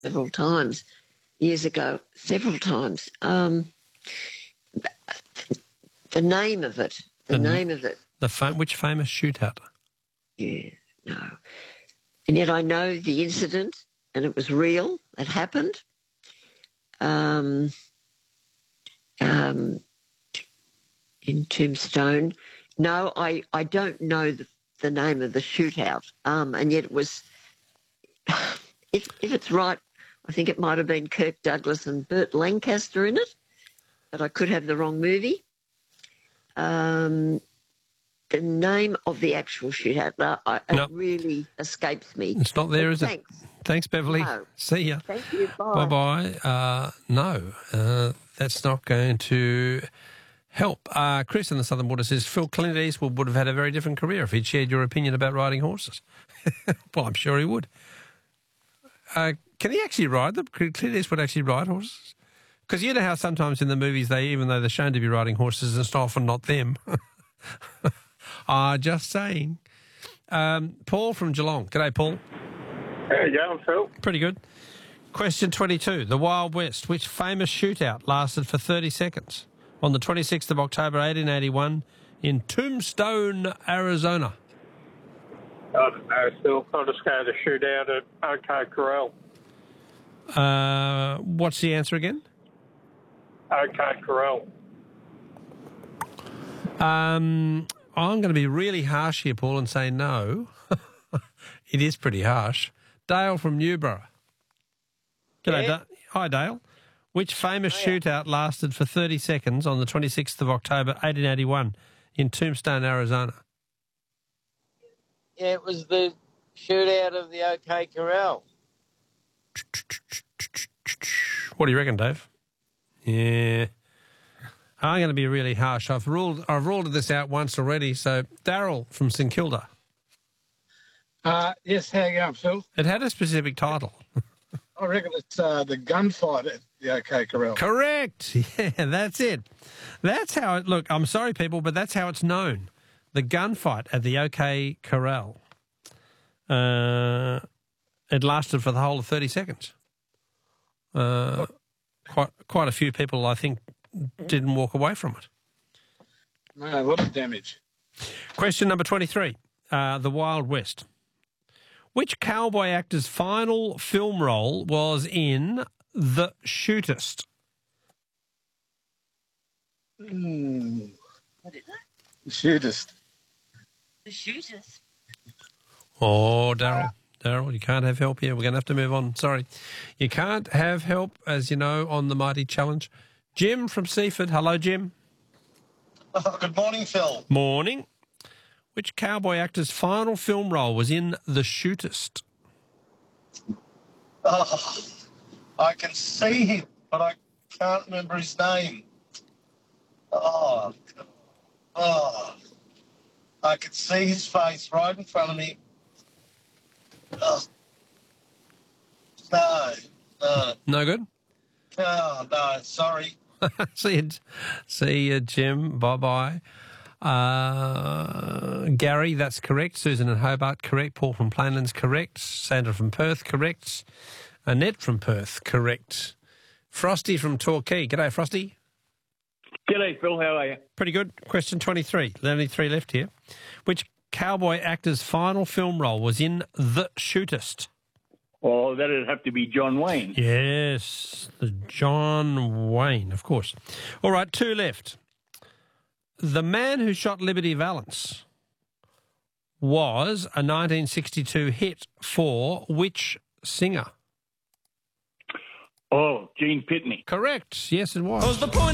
several times years ago, several times. The name of it. Which famous shootout? Yeah, no. And yet I know the incident, and it was real. It happened. In Tombstone. No, I don't know the name of the shootout, and yet it was, if it's right, I think it might have been Kirk Douglas and Burt Lancaster in it, but I could have the wrong movie. The name of the actual shootout, it really escapes me. It's not there, is it? Thanks, Beverly. No. See ya. Thank you. Bye. Bye-bye. No, that's not going to help. Chris in the Southern Water says, Phil, Clint Eastwood would have had a very different career if he'd shared your opinion about riding horses. Well, I'm sure he would. Can he actually ride them? Could Clint Eastwood actually ride horses? Because you know how sometimes in the movies, even though they're shown to be riding horses, it's often not them. Just saying. Paul from Geelong. G'day, Paul. How you going, Phil? Pretty good. Question 22. The Wild West. Which famous shootout lasted for 30 seconds? On the 26th of October, 1881, in Tombstone, Arizona. I don't know, Phil. I'll just go to shootout at OK Corral. What's the answer again? OK Corral. I'm going to be really harsh here, Paul, and say no. It is pretty harsh. Dale from Newborough. G'day, Yeah. Hi, Dale. Which famous shootout lasted for 30 seconds on the 26th of October, 1881, in Tombstone, Arizona? Yeah, it was the shootout of the OK Corral. What do you reckon, Dave? Yeah. I'm going to be really harsh. I've ruled this out once already. So, Darryl from St Kilda. Yes, how you going, Phil? It had a specific title. I reckon it's the gunfight at the OK Corral. Correct. Yeah, that's it. That's how it... Look, I'm sorry, people, but that's how it's known. The gunfight at the OK Corral. It lasted for the whole of 30 seconds. Quite a few people, I think, didn't walk away from it. No, a lot of damage. Question number 23. The Wild West. Which cowboy actor's final film role was in The Shootist? What is it? The Shootist. The Shootist. Oh, Darryl, you can't have help here. We're going to have to move on. Sorry. You can't have help, as you know, on the Mighty Challenge. Jim from Seaford. Hello, Jim. Oh, good morning, Phil. Morning. Which cowboy actor's final film role was in The Shootist? Oh, I can see him, but I can't remember his name. Oh, I could see his face right in front of me. Oh. No. No good? Oh, no, sorry. See you, Jim. Bye-bye. Gary, that's correct. Susan in Hobart, correct. Paul from Plainlands, correct. Sandra from Perth, correct. Annette from Perth, correct. Frosty from Torquay. G'day, Frosty. G'day, Phil. How are you? Pretty good. Question 23. There's only 3 left here. Which cowboy actor's final film role was in The Shootist? Well, that'd have to be John Wayne. Yes, the John Wayne, of course. All right, 2 left. The Man Who Shot Liberty Valance was a 1962 hit for which singer? Oh, Gene Pitney. Correct. Yes, it was.